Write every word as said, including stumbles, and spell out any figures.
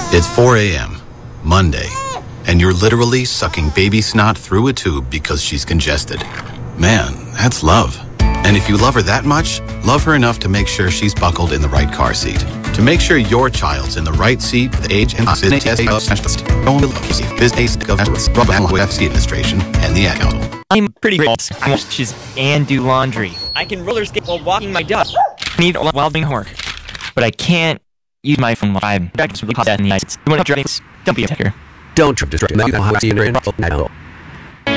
It's four a.m., Monday, and you're literally sucking baby snot through a tube because she's congested. Man, that's love. And if you love her that much, love her enough to make sure she's buckled in the right car seat. To make sure your child's in the right seat for the age and business administration and the Ad Council. I'm pretty great. I wash dishes and do laundry. I can roller skate while walking my dog. I need while doing homework. But I can't use my phone while I'm really hot in the ice. You want to drink? Don't be a hacker. Don't trip distract.